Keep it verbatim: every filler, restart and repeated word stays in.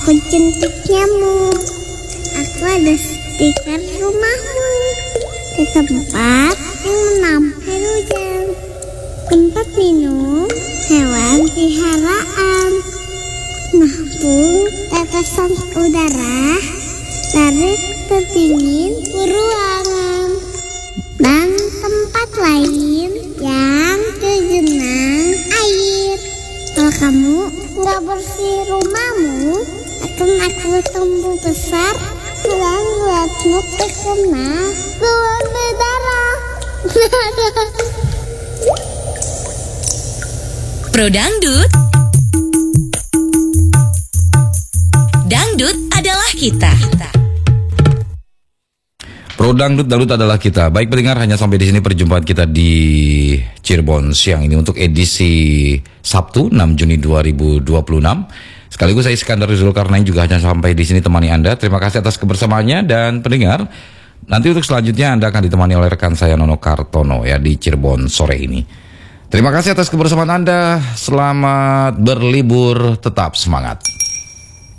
Aku jentik nyamuk. Aku ada stiker rumahmu. Ke tempat yang menampar hujan. Tempat minum hewan peliharaan. Nampung tetesan udara dari kedingin ruangan. Dan tempat lain yang tergenang air. Kalau kamu nggak bersih rumahmu, akan aku tumbuh besar dan buatmu terkena keluar darah. Pro Dangdut. Dangdut adalah kita. Pro Dangdut, Dangdut adalah kita. Baik pendengar, hanya sampai di sini perjumpaan kita di Cirebon siang ini untuk edisi Sabtu enam Juni dua ribu dua puluh enam. Sekaligus saya Iskandar Zulkarnain juga hanya sampai di sini temani Anda. Terima kasih atas kebersamaannya dan pendengar. Nanti untuk selanjutnya Anda akan ditemani oleh rekan saya Nono Kartono ya di Cirebon sore ini. Terima kasih atas kebersamaan Anda. Selamat berlibur, tetap semangat.